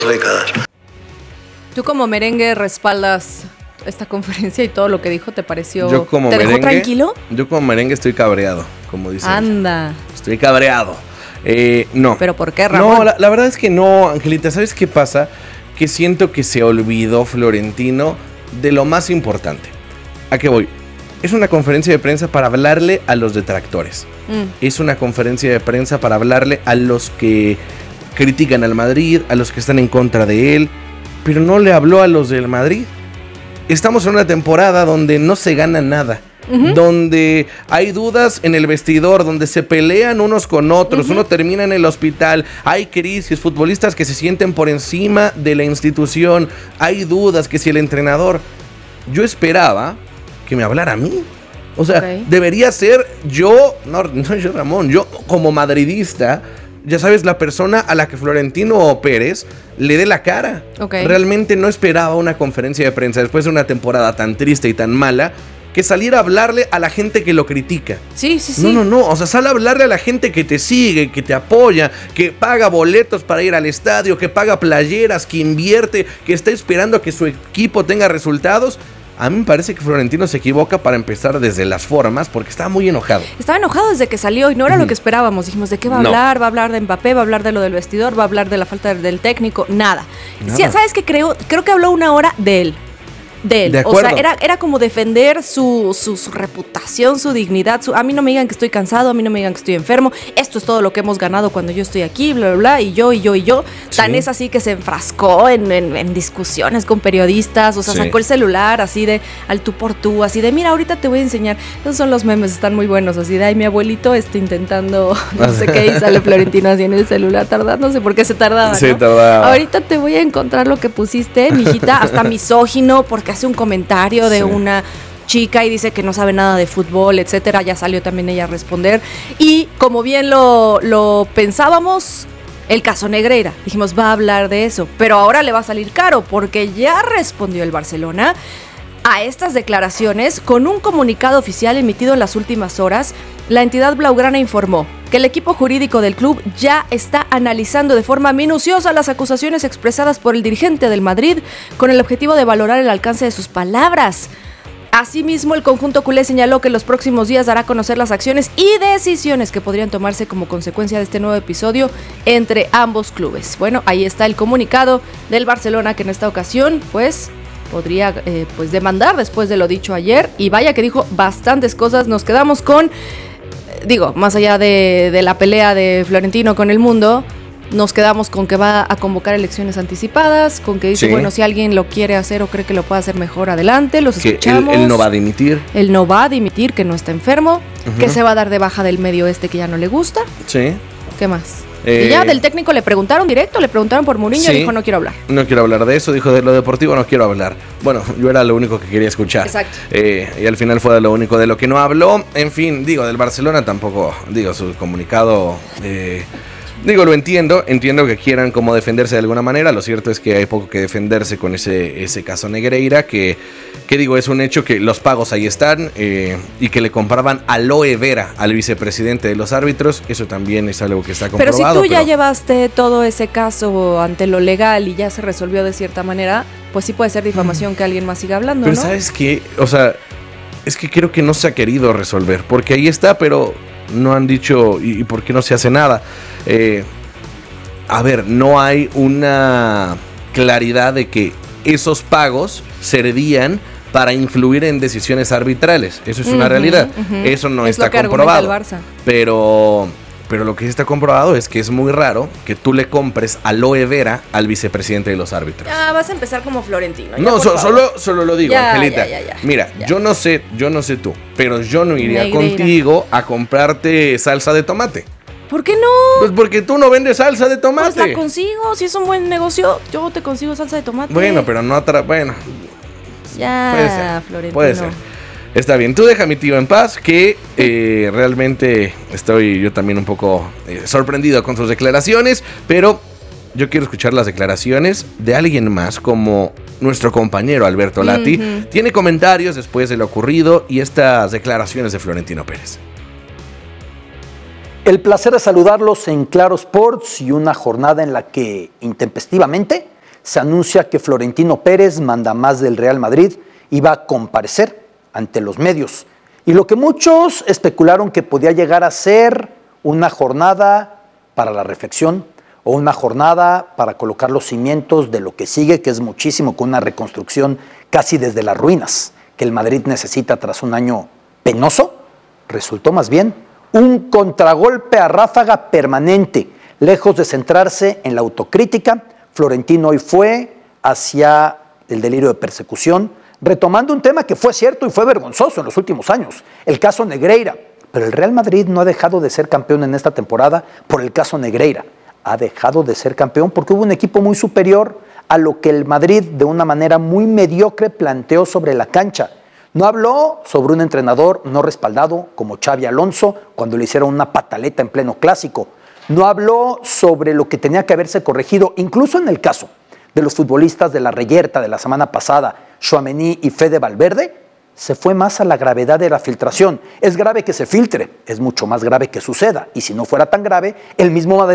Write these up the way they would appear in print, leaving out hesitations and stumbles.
décadas. ¿Tú como merengue respaldas esta conferencia y todo lo que dijo? ¿Te pareció? Yo como ¿Te merengue, dejó tranquilo? Yo como merengue estoy cabreado, como dicen. Anda. Estoy cabreado. No. ¿Pero por qué, Ramón? No, la verdad es que no, Angelita. ¿Sabes qué pasa? Que siento que se olvidó Florentino de lo más importante. ¿A qué voy? Es una conferencia de prensa para hablarle a los detractores. Es una conferencia de prensa para hablarle a los que critican al Madrid, a los que están en contra de él, pero no le habló a los del Madrid. Estamos en una temporada donde no se gana nada. Donde hay dudas en el vestidor, donde se pelean unos con otros, uno termina en el hospital, hay crisis, futbolistas que se sienten por encima de la institución, hay dudas que si el entrenador... Yo esperaba que me hablara a mí. O sea, debería ser yo, no yo Ramón, yo como madridista, ya sabes, la persona a la que Florentino Pérez le dé la cara. Realmente no esperaba una conferencia de prensa después de una temporada tan triste y tan mala, que saliera a hablarle a la gente que lo critica. Sí. No. O sea, sale a hablarle a la gente que te sigue, que te apoya, que paga boletos para ir al estadio, que paga playeras, que invierte, que está esperando a que su equipo tenga resultados. A mí me parece que Florentino se equivoca para empezar desde las formas, porque estaba muy enojado. Estaba enojado desde que salió y no era lo que esperábamos. Dijimos, ¿de qué va a hablar? Va a hablar de Mbappé, va a hablar de lo del vestidor, va a hablar de la falta del técnico. Nada. Sí, ¿sabes qué? Creo que habló una hora de él. O sea, era como defender su reputación, su dignidad. A mí no me digan que estoy cansado, a mí no me digan que estoy enfermo. Esto es todo lo que hemos ganado cuando yo estoy aquí, bla, bla, bla, y yo. Tan es así que se enfrascó en discusiones con periodistas. O sea, sacó el celular así de al tú por tú, así de, mira, ahorita te voy a enseñar. Esos son los memes, están muy buenos. Así de, ay, mi abuelito intentando no sé qué, y sale Florentino así en el celular tardando. No sé por qué se tardaba, ¿no? Tardaba. Ahorita te voy a encontrar lo que pusiste, mijita, hasta misógino, porque hace un comentario de una chica y dice que no sabe nada de fútbol, etcétera. Ya salió también ella a responder. Y como bien lo pensábamos, el caso Negreira. Dijimos, va a hablar de eso. Pero ahora le va a salir caro, porque ya respondió el Barcelona a estas declaraciones con un comunicado oficial emitido en las últimas horas. La entidad blaugrana informó que el equipo jurídico del club ya está analizando de forma minuciosa las acusaciones expresadas por el dirigente del Madrid con el objetivo de valorar el alcance de sus palabras. Asimismo, el conjunto culé señaló que en los próximos días dará a conocer las acciones y decisiones que podrían tomarse como consecuencia de este nuevo episodio entre ambos clubes. Bueno, ahí está el comunicado del Barcelona, que en esta ocasión, podría demandar después de lo dicho ayer. Y vaya que dijo bastantes cosas. Nos quedamos con... más allá de la pelea de Florentino con el mundo, nos quedamos con que va a convocar elecciones anticipadas, con que dice, bueno, si alguien lo quiere hacer o cree que lo puede hacer mejor, adelante, los escuchamos. Él no va a dimitir. Él no va a dimitir, que no está enfermo, que se va a dar de baja del medio que ya no le gusta. Sí. ¿Qué más? Y ya del técnico le preguntaron por Mourinho, dijo, no quiero hablar. No quiero hablar de eso, dijo, de lo deportivo no quiero hablar. Bueno, yo era lo único que quería escuchar. Exacto. Y al final fue lo único de lo que no habló. En fin, del Barcelona tampoco, su comunicado... lo entiendo que quieran como defenderse de alguna manera. Lo cierto es que hay poco que defenderse con ese caso Negreira, que es un hecho que los pagos ahí están, y que le compraban aloe vera al vicepresidente de los árbitros. Eso también es algo que está comprobado. Pero si tú ya llevaste todo ese caso ante lo legal y ya se resolvió de cierta manera, pues sí puede ser difamación que alguien más siga hablando, pero ¿no? ¿sabes qué? O sea, es que creo que no se ha querido resolver, porque ahí está, pero no han dicho y por qué no se hace nada. No hay una claridad de que esos pagos servían para influir en decisiones arbitrales. Eso es una realidad. Eso no está comprobado. Pero lo que sí está comprobado es que es muy raro que tú le compres aloe vera al vicepresidente de los árbitros. Ya vas a empezar como Florentino. No, solo lo digo, Angelita. Mira, yo no sé tú, pero yo no iría contigo a comprarte salsa de tomate. ¿Por qué no? Pues porque tú no vendes salsa de tomate. Pues la consigo, si es un buen negocio, yo te consigo salsa de tomate. Bueno, pero no bueno. Ya, puede ser, Florentino. Puede ser. Está bien, tú deja a mi tío en paz, que realmente estoy yo también un poco sorprendido con sus declaraciones, pero yo quiero escuchar las declaraciones de alguien más, como nuestro compañero Alberto Lati. Tiene comentarios después de lo ocurrido y estas declaraciones de Florentino Pérez. El placer de saludarlos en Claro Sports y una jornada en la que intempestivamente se anuncia que Florentino Pérez, mandamás del Real Madrid, iba a comparecer ante los medios. Y lo que muchos especularon que podía llegar a ser una jornada para la reflexión o una jornada para colocar los cimientos de lo que sigue, que es muchísimo, con una reconstrucción casi desde las ruinas que el Madrid necesita tras un año penoso, resultó más bien un contragolpe a ráfaga permanente. Lejos de centrarse en la autocrítica, Florentino hoy fue hacia el delirio de persecución, retomando un tema que fue cierto y fue vergonzoso en los últimos años, el caso Negreira. Pero el Real Madrid no ha dejado de ser campeón en esta temporada por el caso Negreira. Ha dejado de ser campeón porque hubo un equipo muy superior a lo que el Madrid de una manera muy mediocre planteó sobre la cancha. No habló sobre un entrenador no respaldado como Xabi Alonso cuando le hicieron una pataleta en pleno clásico. No habló sobre lo que tenía que haberse corregido, incluso en el caso de los futbolistas de la reyerta de la semana pasada, Tchouaméni y Fede Valverde. Se fue más a la gravedad de la filtración. Es grave que se filtre, es mucho más grave que suceda. Y si no fuera tan grave, el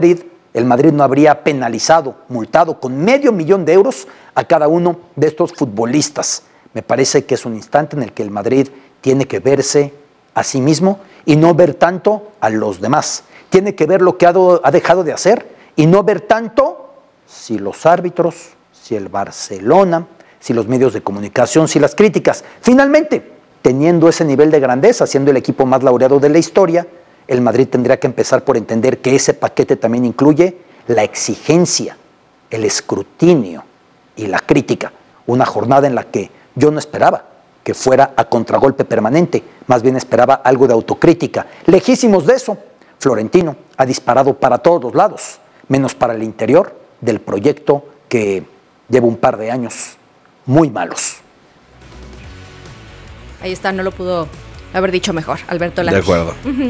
Madrid no habría penalizado, multado con $500,000 a cada uno de estos futbolistas. Me parece que es un instante en el que el Madrid tiene que verse a sí mismo y no ver tanto a los demás. Tiene que ver lo que ha dejado de hacer y no ver tanto si los árbitros, si el Barcelona, si los medios de comunicación, si las críticas. Finalmente, teniendo ese nivel de grandeza, siendo el equipo más laureado de la historia, el Madrid tendría que empezar por entender que ese paquete también incluye la exigencia, el escrutinio y la crítica. Una jornada en la que yo no esperaba que fuera a contragolpe permanente, más bien esperaba algo de autocrítica. Lejísimos de eso, Florentino ha disparado para todos los lados, menos para el interior del proyecto que lleva un par de años muy malos. Ahí está, no lo pudo haber dicho mejor, Alberto Lati. De acuerdo.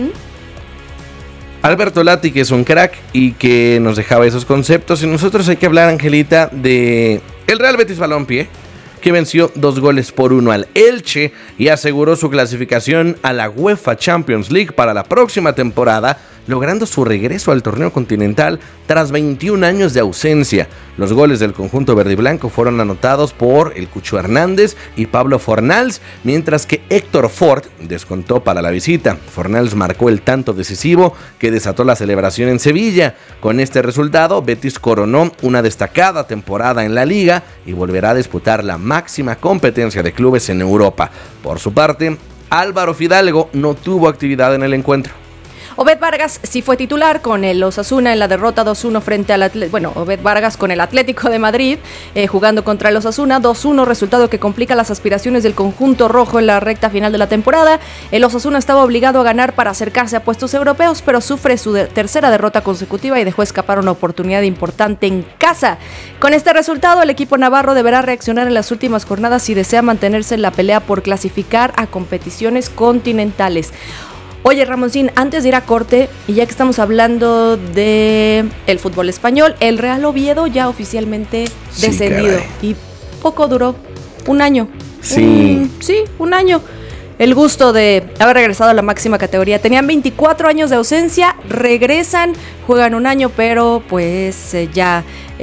Alberto Lati, que es un crack y que nos dejaba esos conceptos. Y nosotros hay que hablar, Angelita, de el Real Betis Balompié, que venció 2-1 al Elche y aseguró su clasificación a la UEFA Champions League para la próxima temporada, logrando su regreso al torneo continental tras 21 años de ausencia. Los goles del conjunto verde y blanco fueron anotados por el Cucho Hernández y Pablo Fornals, mientras que Héctor Ford descontó para la visita. Fornals marcó el tanto decisivo que desató la celebración en Sevilla. Con este resultado, Betis coronó una destacada temporada en la liga y volverá a disputar la máxima competencia de clubes en Europa. Por su parte, Álvaro Fidalgo no tuvo actividad en el encuentro. Obed Vargas sí fue titular con el Osasuna en la derrota 2-1 frente al Obed Vargas con el Atlético de Madrid, jugando contra el Osasuna 2-1, resultado que complica las aspiraciones del conjunto rojo en la recta final de la temporada. El Osasuna estaba obligado a ganar para acercarse a puestos europeos, pero sufre su tercera derrota consecutiva y dejó escapar una oportunidad importante en casa. Con este resultado, el equipo navarro deberá reaccionar en las últimas jornadas si desea mantenerse en la pelea por clasificar a competiciones continentales. Oye, Ramoncín, antes de ir a corte, y ya que estamos hablando de el fútbol español, el Real Oviedo ya oficialmente descendido. Y poco duró, un año. Sí. Un año. El gusto de haber regresado a la máxima categoría. Tenían 24 años de ausencia, regresan, juegan un año, pero pues ya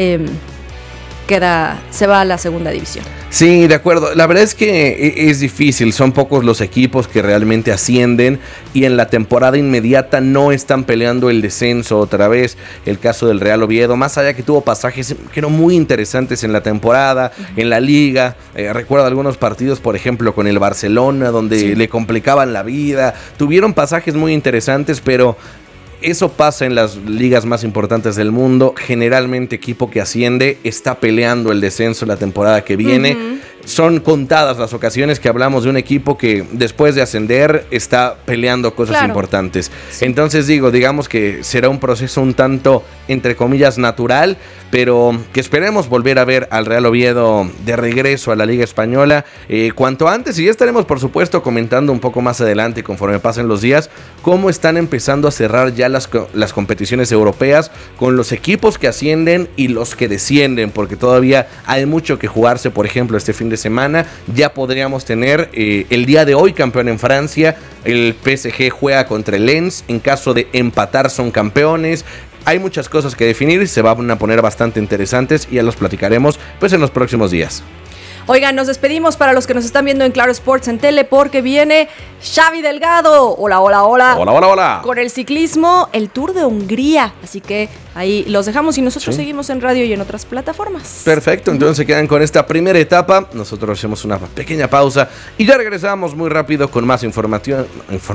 se va a la segunda división. Sí, de acuerdo. La verdad es que es difícil. Son pocos los equipos que realmente ascienden y en la temporada inmediata no están peleando el descenso otra vez. El caso del Real Oviedo, más allá que tuvo pasajes que eran muy interesantes en la temporada, en la liga. Recuerdo algunos partidos, por ejemplo, con el Barcelona, donde le complicaban la vida. Tuvieron pasajes muy interesantes, pero eso pasa en las ligas más importantes del mundo. Generalmente equipo que asciende está peleando el descenso la temporada que viene. Son contadas las ocasiones que hablamos de un equipo que después de ascender está peleando cosas importantes. Sí. Entonces digamos que será un proceso un tanto, entre comillas, natural, pero que esperemos volver a ver al Real Oviedo de regreso a la Liga Española cuanto antes. Y ya estaremos, por supuesto, comentando un poco más adelante, conforme pasen los días, cómo están empezando a cerrar ya las competiciones europeas con los equipos que ascienden y los que descienden, porque todavía hay mucho que jugarse. Por ejemplo, este fin de semana ya podríamos tener el día de hoy campeón en Francia. El PSG juega contra el Lens. En caso de empatar son campeones. Hay muchas cosas que definir, se van a poner bastante interesantes y ya los platicaremos pues en los próximos días. Oigan, nos despedimos para los que nos están viendo en Claro Sports en tele porque viene Xavi Delgado. Hola. Hola. Con el ciclismo, el Tour de Hungría. Así que ahí los dejamos y nosotros seguimos en radio y en otras plataformas. Perfecto, entonces se quedan con esta primera etapa. Nosotros hacemos una pequeña pausa y ya regresamos muy rápido con más información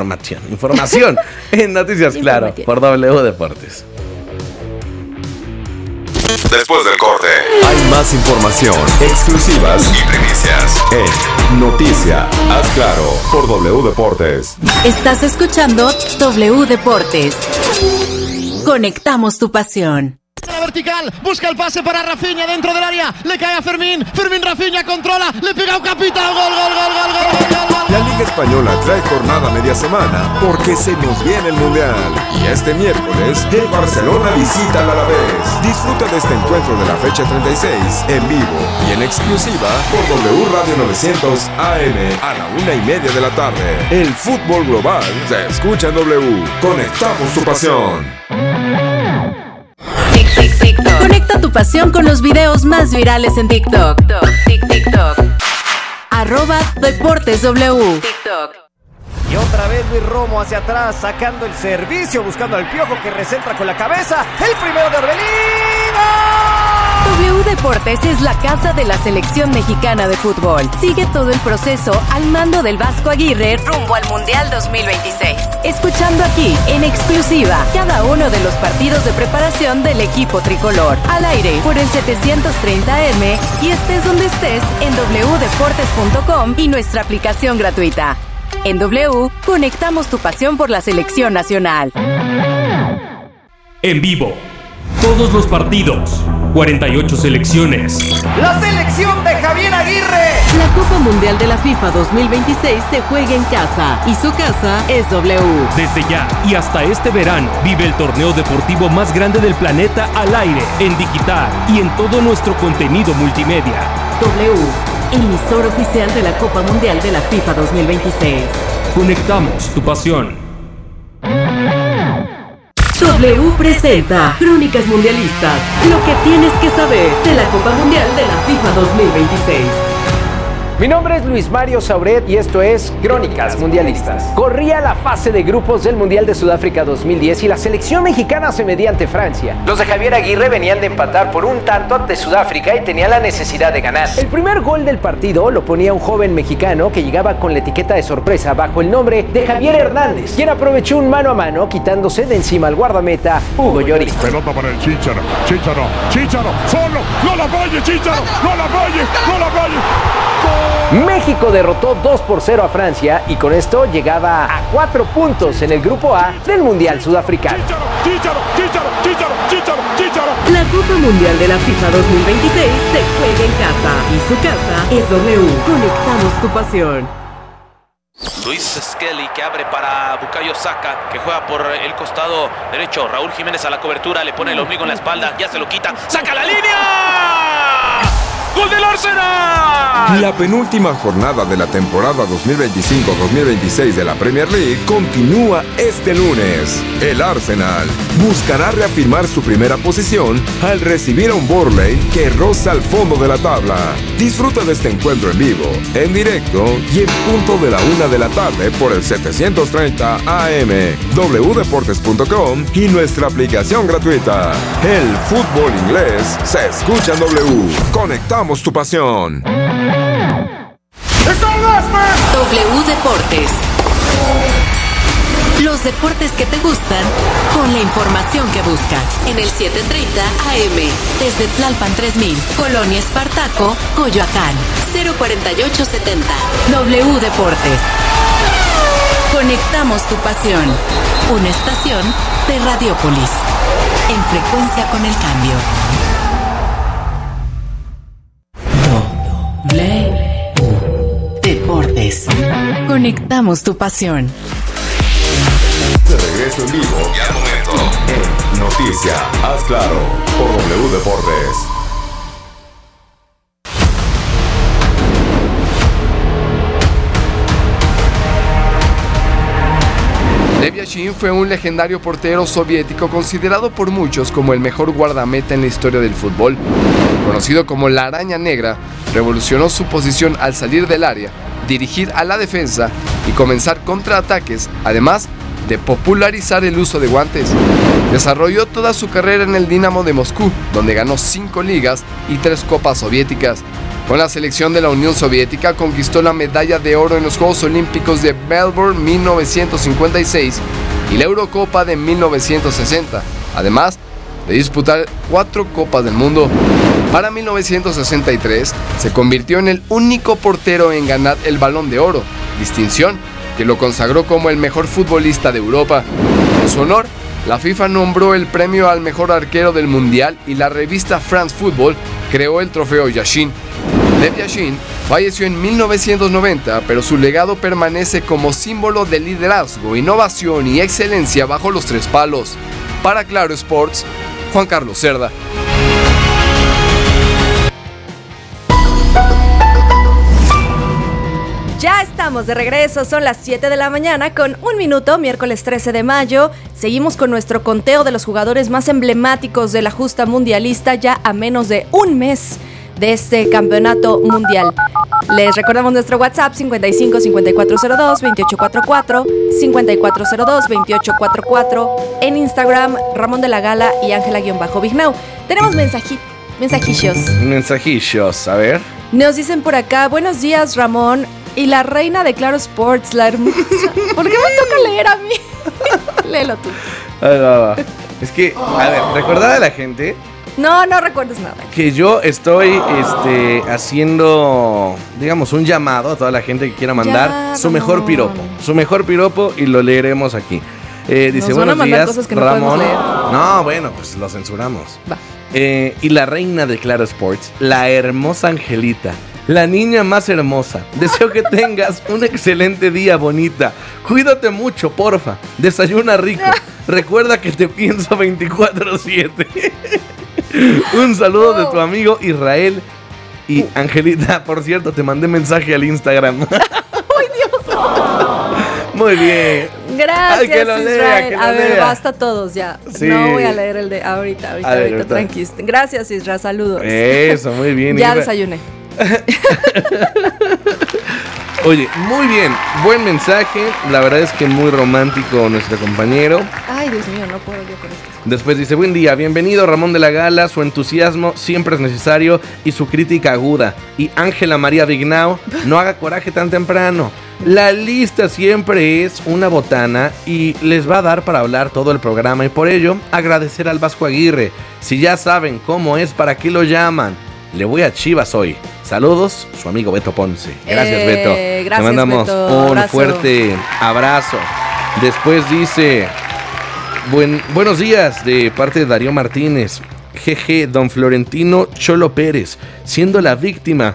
en Noticias Claro por W Deportes. Después del corte, hay más información, exclusivas y primicias en Noticia Haz Claro por W Deportes. Estás escuchando W Deportes. Conectamos tu pasión. La vertical, busca el pase para Rafinha dentro del área, le cae a Fermín, Rafinha controla, le pega a un capitán, gol. La Liga Española trae jornada media semana porque se nos viene el Mundial. Y este miércoles, el Barcelona visita al Alavés. Disfruta de este encuentro de la fecha 36 en vivo y en exclusiva por W Radio 900 AM a la 1:30 de la tarde. El fútbol global se escucha en W. Conectamos tu pasión. Conecta tu pasión con los videos más virales en TikTok. @DeportesW. Y otra vez Luis Romo hacia atrás, sacando el servicio, buscando al Piojo que recentra con la cabeza. El primero de Orbelín. W Deportes es la casa de la selección mexicana de fútbol. Sigue todo el proceso al mando del Vasco Aguirre rumbo al Mundial 2026. Escuchando aquí, en exclusiva, cada uno de los partidos de preparación del equipo tricolor. Al aire, por el 730M y estés donde estés en wdeportes.com y nuestra aplicación gratuita. En W, conectamos tu pasión por la selección nacional. En vivo, todos los partidos, 48 selecciones. La selección de Javier Aguirre. La Copa Mundial de la FIFA 2026 se juega en casa y su casa es W. Desde ya y hasta este verano, vive el torneo deportivo más grande del planeta al aire, en digital y en todo nuestro contenido multimedia. W, emisor oficial de la Copa Mundial de la FIFA 2026. Conectamos tu pasión. W presenta Crónicas Mundialistas. Lo que tienes que saber de la Copa Mundial de la FIFA 2026. Mi nombre es Luis Mario Sauret y esto es Crónicas Mundialistas. Corría la fase de grupos del Mundial de Sudáfrica 2010 y la selección mexicana se medía ante Francia. Los de Javier Aguirre venían de empatar por un tanto ante Sudáfrica y tenían la necesidad de ganar. El primer gol del partido lo ponía un joven mexicano que llegaba con la etiqueta de sorpresa bajo el nombre de Javier Hernández, quien aprovechó un mano a mano quitándose de encima al guardameta Hugo Lloris. Pelota para el Chicharo, solo, no la falle Chicharo, no la falle. México derrotó 2-0 a Francia y con esto llegaba a 4 puntos en el grupo A del Mundial Sudafricano. Chicharo. La Copa Mundial de la FIFA 2026 se juega en casa y su casa es W. Conectamos tu pasión. Luis Skelly que abre para Bukayo Saka, que juega por el costado derecho. Raúl Jiménez a la cobertura, le pone el ombligo en la espalda, ya se lo quita, ¡saca la línea! ¡Gol del Arsenal! La penúltima jornada de la temporada 2025-2026 de la Premier League continúa este lunes. El Arsenal buscará reafirmar su primera posición al recibir a un Burnley que roza al fondo de la tabla. Disfruta de este encuentro en vivo, en directo y en punto de la 1 de la tarde por el 730 AM, wdeportes.com y nuestra aplicación gratuita. El fútbol inglés se escucha en W. Conectamos tu pasión. W Deportes. Los deportes que te gustan con la información que buscas. En el 730 AM. Desde Tlalpan 3000, Colonia Espartaco, Coyoacán. 04870. W Deportes. Conectamos tu pasión. Una estación de Radiópolis. En frecuencia con el cambio. Deportes. Conectamos tu pasión. De regreso en vivo y al momento en Noticia Haz Claro por W Deportes. Lev Yashin fue un legendario portero soviético considerado por muchos como el mejor guardameta en la historia del fútbol. Conocido como la Araña Negra, revolucionó su posición al salir del área, dirigir a la defensa y comenzar contraataques, además de popularizar el uso de guantes. Desarrolló toda su carrera en el Dinamo de Moscú, donde ganó 5 ligas y 3 copas soviéticas. Con la selección de la Unión Soviética conquistó la medalla de oro en los Juegos Olímpicos de Melbourne 1956 y la Eurocopa de 1960, además de disputar 4 Copas del Mundo. Para 1963 se convirtió en el único portero en ganar el Balón de Oro, distinción que lo consagró como el mejor futbolista de Europa. En su honor, la FIFA nombró el premio al mejor arquero del Mundial y la revista France Football creó el trofeo Yashin. Lev Yashin falleció en 1990, pero su legado permanece como símbolo de liderazgo, innovación y excelencia bajo los 3 palos. Para Claro Sports, Juan Carlos Cerda. Ya estamos de regreso, son las 7 de la mañana con 1 minuto, miércoles 13 de mayo. Seguimos con nuestro conteo de los jugadores más emblemáticos de la justa mundialista ya a menos de un mes de este campeonato mundial. Les recordamos nuestro WhatsApp 55 5402 2844, 5402 2844, en Instagram Ramón de la Gala y Ángela-Bignau. Tenemos mensajillos, a ver. Nos dicen por acá, buenos días Ramón y la reina de Claro Sports, la hermosa. ¿Por qué me toca leer a mí? Léelo tú. Va. Es que, a ver, recordar a la gente. No recuerdes nada. Que yo estoy haciendo, digamos, un llamado a toda la gente que quiera mandar su mejor piropo y lo leeremos aquí. Dice, buenos días, que no Ramón. No, bueno, pues lo censuramos. Va. Y la reina de Claro Sports, la hermosa Angelita, la niña más hermosa. Deseo que tengas un excelente día, bonita. Cuídate mucho, porfa. Desayuna rico. Recuerda que te pienso 24/7. Un saludo de tu amigo Israel. Y Angelita, por cierto, te mandé mensaje al Instagram. ¡Ay, Dios! Muy bien. Gracias, que lo Israel. lea, a ver, basta todos ya. Sí. No voy a leer el de ahorita, tranquis. Gracias, Israel, saludos. Eso, muy bien. Ya desayuné. Oye, muy bien, buen mensaje. La verdad es que muy romántico nuestro compañero. Ay, Dios mío, no puedo yo con esto. Después dice, buen día, bienvenido Ramón de la Gala. Su entusiasmo siempre es necesario y su crítica aguda. Y Ángela María Bignau, no haga coraje tan temprano. La lista siempre es una botana y les va a dar para hablar todo el programa. Y por ello, agradecer al Vasco Aguirre. Si ya saben cómo es, ¿para qué lo llaman? Le voy a Chivas hoy. Saludos, su amigo Beto Ponce. Gracias, Beto. Gracias, te mandamos Beto. Un abrazo. fuerte abrazo. Después dice, buenos días de parte de Darío Martínez. Jeje, don Florentino Cholo Pérez, siendo la víctima.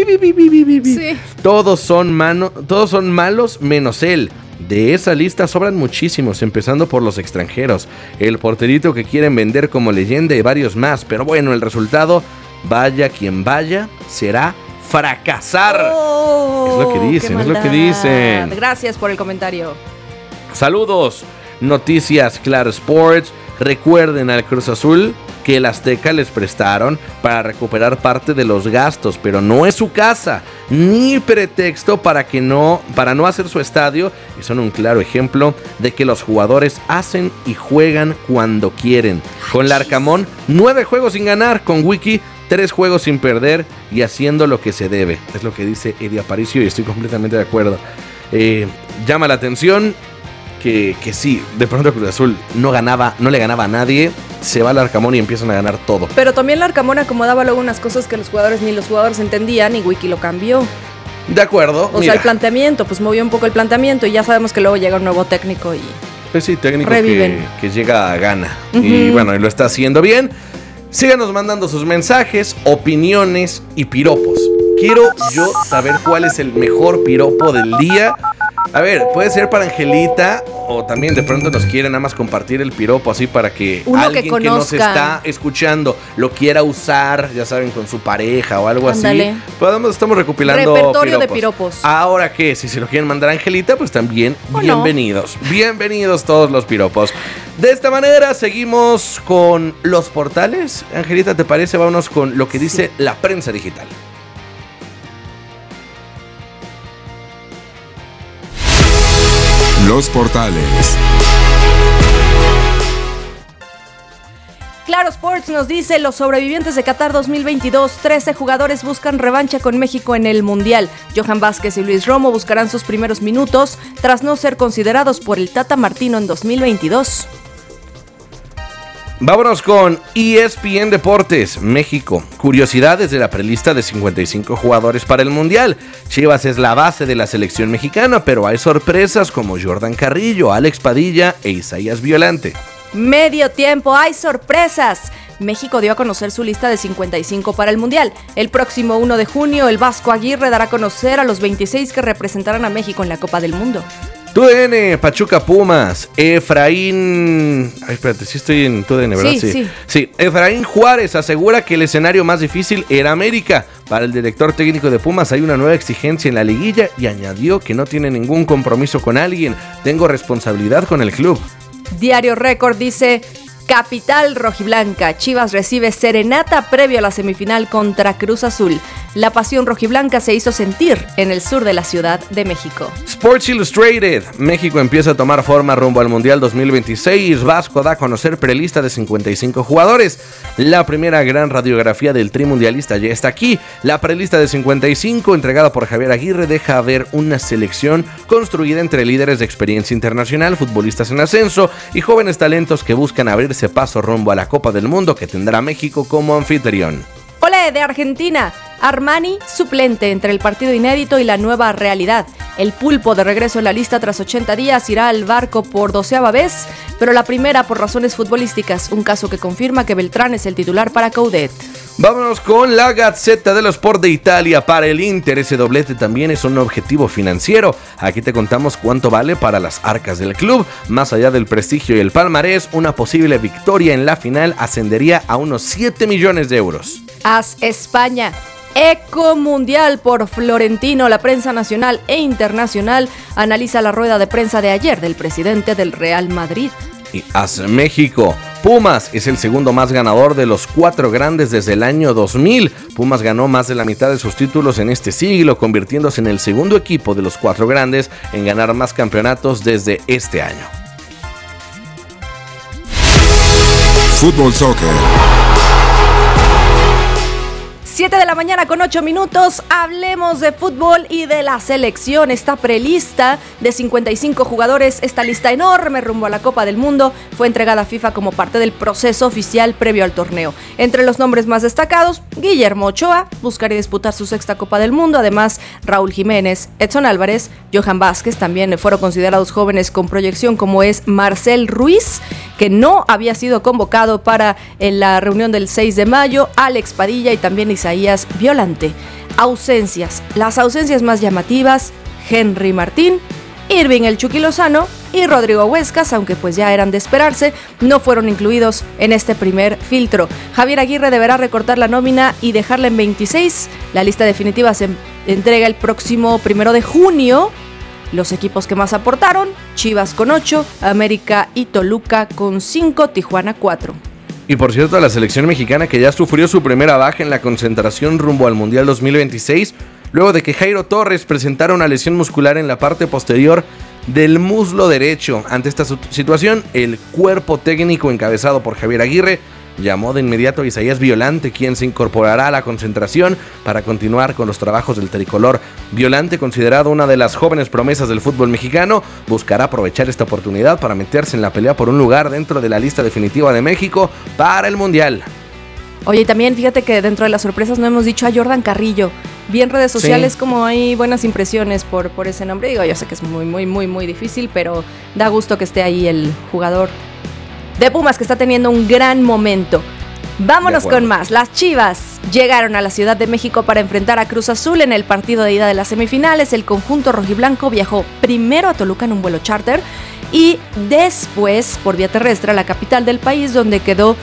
Sí. Todos son malos menos él. De esa lista sobran muchísimos, empezando por los extranjeros. El porterito que quieren vender como leyenda y varios más. Pero bueno, el resultado, vaya quien vaya, será fracasar. Es lo que dicen. Gracias por el comentario. Saludos. Noticias Claro Sports. Recuerden al Cruz Azul que el Azteca les prestaron para recuperar parte de los gastos, pero no es su casa, ni pretexto para no hacer su estadio, y son un claro ejemplo de que los jugadores hacen y juegan cuando quieren. Con Larcamón, 9 juegos sin ganar, con Wiki 3 juegos sin perder y haciendo lo que se debe. Es lo que dice Eddie Aparicio y estoy completamente de acuerdo. Llama la atención que sí, de pronto Cruz Azul no le ganaba a nadie, se va al Arcamón y empiezan a ganar todo. Pero también el Arcamón acomodaba luego unas cosas que los jugadores entendían y Wiki lo cambió. De acuerdo. O sea, el planteamiento, pues movió un poco el planteamiento y ya sabemos que luego llega un nuevo técnico y pues sí, técnico reviven. Que llega a gana. Y bueno, y lo está haciendo bien. Síganos mandando sus mensajes, opiniones y piropos. Quiero yo saber cuál es el mejor piropo del día. A ver, puede ser para Angelita o también de pronto nos quiere nada más compartir el piropo así para que uno alguien que nos está escuchando lo quiera usar, ya saben, con su pareja o algo Ándale. así. Pues estamos recopilando repertorio de piropos. Ahora que si se lo quieren mandar a Angelita, pues también bienvenidos. No. Bienvenidos todos los piropos. De esta manera seguimos con los portales. Angelita, ¿te parece? Vámonos con lo que dice la prensa digital. Los portales. Claro Sports nos dice: los sobrevivientes de Qatar 2022, 13 jugadores buscan revancha con México en el Mundial. Johan Vázquez y Luis Romo buscarán sus primeros minutos tras no ser considerados por el Tata Martino en 2022. Vámonos con ESPN Deportes, México. Curiosidades de la prelista de 55 jugadores para el Mundial. Chivas es la base de la selección mexicana, pero hay sorpresas como Jordan Carrillo, Alex Padilla e Isaías Violante. Medio tiempo, hay sorpresas. México dio a conocer su lista de 55 para el Mundial. El próximo 1 de junio, el Vasco Aguirre dará a conocer a los 26 que representarán a México en la Copa del Mundo. TUDN, Pachuca Pumas, Efraín... Ay, espérate, sí estoy en TUDN, ¿verdad? Sí. Efraín Juárez asegura que el escenario más difícil era América. Para el director técnico de Pumas hay una nueva exigencia en la liguilla y añadió que no tiene ningún compromiso con alguien. Tengo responsabilidad con el club. Diario Récord dice: capital rojiblanca, Chivas recibe serenata previo a la semifinal contra Cruz Azul. La pasión rojiblanca se hizo sentir en el sur de la Ciudad de México. Sports Illustrated, México empieza a tomar forma rumbo al Mundial 2026. Vasco da a conocer prelista de 55 jugadores. La primera gran radiografía del tri mundialista ya está aquí. La prelista de 55, entregada por Javier Aguirre, deja ver una selección construida entre líderes de experiencia internacional, futbolistas en ascenso y jóvenes talentos que buscan abrirse paso rumbo a la Copa del Mundo que tendrá México como anfitrión. Olé de Argentina, Armani suplente entre el partido inédito y la nueva realidad. El Pulpo, de regreso en la lista tras 80 días, irá al barco por 12ª vez, pero la primera por razones futbolísticas, un caso que confirma que Beltrán es el titular para Coudet. Vámonos con la Gazzetta dello Sport de Italia. Para el Inter, ese doblete también es un objetivo financiero. Aquí te contamos cuánto vale para las arcas del club. Más allá del prestigio y el palmarés, una posible victoria en la final ascendería a unos 7 millones de euros. AS España. Eco Mundial por Florentino. La prensa nacional e internacional analiza la rueda de prensa de ayer del presidente del Real Madrid. Y AS México. Pumas es el segundo más ganador de los 4 grandes desde el año 2000. Pumas ganó más de la mitad de sus títulos en este siglo, convirtiéndose en el segundo equipo de los 4 grandes en ganar más campeonatos desde este año. Fútbol Soccer. 7 de la mañana con 8 minutos, hablemos de fútbol y de la selección. Esta prelista de 55 jugadores, esta lista enorme rumbo a la Copa del Mundo, fue entregada a FIFA como parte del proceso oficial previo al torneo. Entre los nombres más destacados, Guillermo Ochoa, buscaría disputar su 6ª Copa del Mundo, además Raúl Jiménez, Edson Álvarez, Johan Vázquez, también fueron considerados jóvenes con proyección como es Marcel Ruiz, que no había sido convocado para la reunión del 6 de mayo, Alex Padilla y también Isaías Violante. Ausencias. Las ausencias más llamativas: Henry Martín, Irving el Chucky Lozano y Rodrigo Huescas, aunque pues ya eran de esperarse, no fueron incluidos en este primer filtro. Javier Aguirre deberá recortar la nómina y dejarla en 26. La lista definitiva se entrega el próximo 1 de junio. Los equipos que más aportaron: Chivas con 8, América y Toluca con 5, Tijuana 4. Y por cierto, la selección mexicana, que ya sufrió su primera baja en la concentración rumbo al Mundial 2026, luego de que Jairo Torres presentara una lesión muscular en la parte posterior del muslo derecho. Ante esta situación, el cuerpo técnico encabezado por Javier Aguirre llamó de inmediato a Isaías Violante, quien se incorporará a la concentración para continuar con los trabajos del tricolor. Violante, considerado una de las jóvenes promesas del fútbol mexicano, buscará aprovechar esta oportunidad para meterse en la pelea por un lugar dentro de la lista definitiva de México para el Mundial. Oye, también fíjate que dentro de las sorpresas no hemos dicho a Jordan Carrillo. Vi en redes sociales como hay buenas impresiones por ese nombre. Digo, yo sé que es muy difícil, pero da gusto que esté ahí el jugador de Pumas, que está teniendo un gran momento. Vámonos con más. Las Chivas llegaron a la Ciudad de México para enfrentar a Cruz Azul en el partido de ida de las semifinales. El conjunto rojiblanco viajó primero a Toluca en un vuelo charter y después por vía terrestre a la capital del país, donde quedó